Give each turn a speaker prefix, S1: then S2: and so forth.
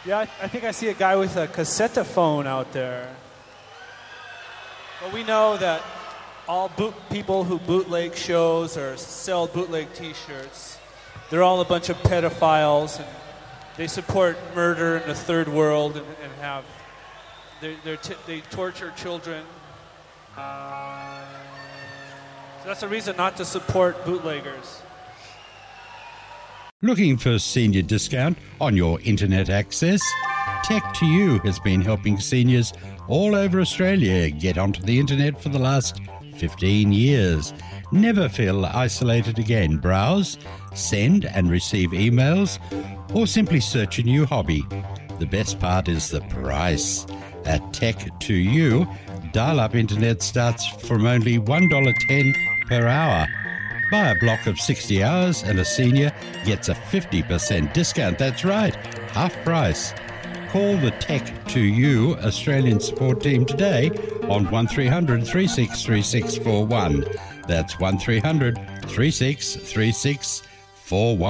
S1: Yeah, I think I see a guy with a cassette phone out there. But we know that all people who bootleg shows or sell bootleg T-shirts, they're all a bunch of pedophiles, and they support murder in the third world and have they torture children. So that's a reason not to support bootleggers.
S2: Looking for senior discount on your internet access? Tech2U has been helping seniors all over Australia get onto the internet for the last 15 years. Never feel isolated again. Browse, send and receive emails, or simply search a new hobby. The best part is the price. At Tech2U, dial-up internet starts from only $1.10 per hour. Buy a block of 60 hours and a senior gets a 50% discount. That's right, half price. Call the Tech2U Australian support team today on 1300 363641. That's 1300 363641.